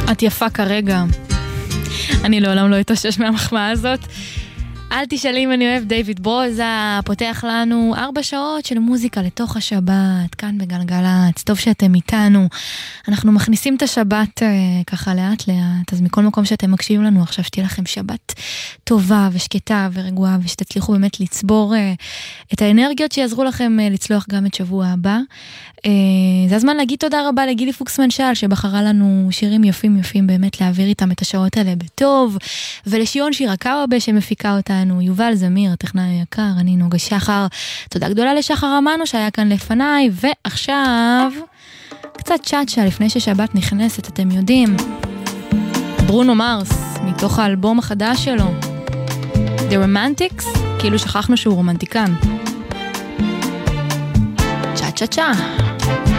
את יפה כרגע. אני לעולם לא אתאושש מהמחמאה הזאת. אל תשאלי אם אני אוהב, דיוויד ברוזה פותח לנו 4 שעות של מוזיקה לתוך השבת, כאן בגלגלצ. טוב שאתם איתנו. אנחנו מכניסים את השבת ככה לאט לאט, אז מכל מקום שאתם מקשיבים לנו עכשיו, שתהיה לכם שבת טובה ושקטה ורגועה, ושתצליחו באמת לצבור את האנרגיות שיעזרו לכם לצלוח גם את שבוע הבא. זה הזמן להגיד תודה רבה לגילי פוקסמן שאל, שבחרה לנו שירים יפים יפים באמת להעביר איתם את השעות האלה בטוב, ולשיון שירקאווה שמפיקה אותנו, יובל זמיר, הטכנאי היקר, אני נוגה שחר. תודה גדולה לשחר אמנו שהיה כאן לפניי, ועכשיו קצת צ'אצ'ה לפני ששבת נכנסת, אתם יודעים, ברונו מרס, מתוך האלבום החדש שלו, The Romantics, כאילו שכחנו שהוא רומנטיקן. צ'אצ'ה צ'ה